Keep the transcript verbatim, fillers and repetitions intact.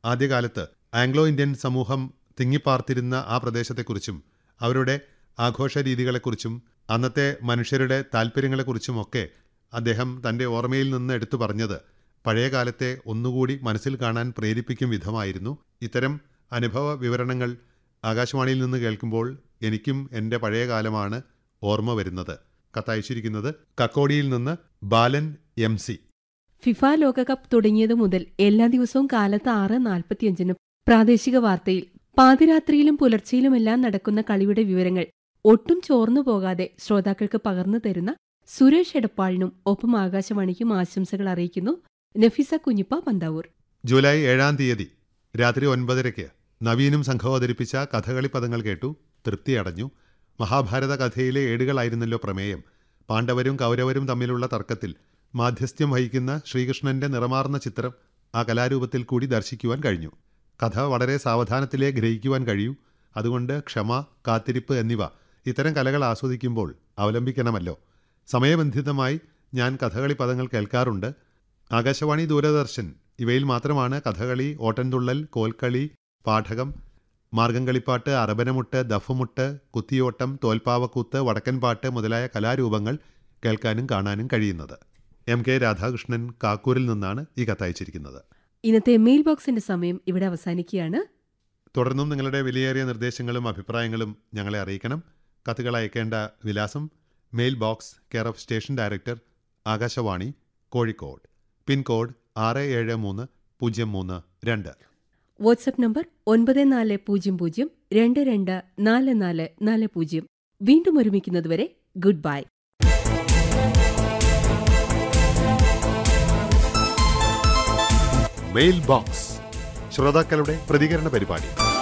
ആദ്യകാലത്ത് Anglo Indian സമൂഹം തിങ്ങിപ്പാർത്തിരുന്ന ആ പ്രദേശത്തെക്കുറിച്ചും അവരുടെ ആഘോഷ രീതികളെക്കുറിച്ചും അന്നത്തെ മനുഷ്യരുടെ താൽപ്പര്യങ്ങളെക്കുറിച്ചുമൊക്കെ അദ്ദേഹം തൻ്റെ ഓർമ്മയിൽ നിന്ന് എടുത്തു പറഞ്ഞത് പഴയകാലത്തെ ഒന്നുകൂടി മനസ്സിൽ കാണാൻ പ്രേരിപ്പിക്കും വിധമായിരുന്നു. ഇത്തരം അനുഭവ വിവരണങ്ങൾ ആകാശവാണിയിൽ നിന്ന് കേൾക്കുമ്പോൾ എനിക്കും എൻ്റെ പഴയകാലമാണ് ഓർമ്മ വരുന്നത്. കത്തയച്ചിരിക്കുന്നത് കക്കോടിയിൽ നിന്ന് ബാലൻ എം സി. ഫിഫ ലോകകപ്പ് തുടങ്ങിയതു മുതൽ എല്ലാ ദിവസവും കാലത്ത് ആറ് നാൽപ്പത്തിയഞ്ചിന് പ്രാദേശിക വാർത്തയിൽ പാതിരാത്രിയിലും പുലർച്ചയിലുമെല്ലാം നടക്കുന്ന കളിയുടെ വിവരങ്ങൾ ഒട്ടും ചോർന്നു പോകാതെ ശ്രോതാക്കൾക്ക് പകർന്നു തരുന്ന സുരേഷ് എടപ്പാളിനും ഒപ്പം ആകാശവാണിക്കും ആശംസകൾ അറിയിക്കുന്നു നഫീസ കുഞ്ഞിപ്പ പന്താവൂർ. ജൂലൈ ഏഴാം തീയതി രാത്രി ഒൻപതരയ്ക്ക് നവീനും സംഘം അവതരിപ്പിച്ച കഥകളി പദങ്ങൾ കേട്ടു തൃപ്തിയടഞ്ഞു. മഹാഭാരത കഥയിലെ ഏടുകളായിരുന്നല്ലോ പ്രമേയം. പാണ്ഡവരും കൗരവരും തമ്മിലുള്ള തർക്കത്തിൽ മാധ്യസ്ഥ്യം വഹിക്കുന്ന ശ്രീകൃഷ്ണന്റെ നിറമാർന്ന ചിത്രം ആ കലാരൂപത്തിൽ കൂടി ദർശിക്കുവാൻ കഴിഞ്ഞു. കഥ വളരെ സാവധാനത്തിലേ ഗ്രഹിക്കുവാൻ കഴിയൂ. അതുകൊണ്ട് ക്ഷമ, കാത്തിരിപ്പ് എന്നിവ ഇത്തരം കലകൾ ആസ്വദിക്കുമ്പോൾ അവലംബിക്കണമല്ലോ. സമയബന്ധിതമായി ഞാൻ കഥകളി പദങ്ങൾ കേൾക്കാറുണ്ട്. ആകാശവാണി, ദൂരദർശൻ ഇവയിൽ മാത്രമാണ് കഥകളി, ഓട്ടൻതുള്ളൽ, കോൽക്കളി, പാഠകം, മാർഗംകളിപ്പാട്ട്, അറബനമുട്ട്, ദഫുമുട്ട്, കുത്തിയോട്ടം, തോൽപ്പാവക്കൂത്ത്, വടക്കൻപാട്ട് മുതലായ കലാരൂപങ്ങൾ കേൾക്കാനും കാണാനും കഴിയുന്നത്. എം കെ രാധാകൃഷ്ണൻ കാക്കൂരിൽ നിന്നാണ് ഈ കത്തയച്ചിരിക്കുന്നത്. ഇന്നത്തെ മെയിൽ ബോക്സിന്റെ സമയം ഇവിടെ അവസാനിക്കുകയാണ്. തുടർന്നും നിങ്ങളുടെ വിലയേറിയ നിർദ്ദേശങ്ങളും അഭിപ്രായങ്ങളും ഞങ്ങളെ അറിയിക്കണം. കത്തുകൾ അയക്കേണ്ട വിലാസം mail box, care of station director, Akashvani, Kozhikode, pincode ആറ് ഏഴ് മൂന്ന് പൂജ്യം മൂന്ന് രണ്ട്. വാട്സ്ആപ്പ് നമ്പർ ഒൻപത് നാല് പൂജ്യം പൂജ്യം രണ്ട് രണ്ട് നാല് നാല് നാല് പൂജ്യം. വീണ്ടും ഒരുമിക്കുന്നതുവരെ ഗുഡ് ബൈ. മെയിൽ ബോക്സ്, ശ്രോതാക്കളുടെ പ്രതികരണ പരിപാടി.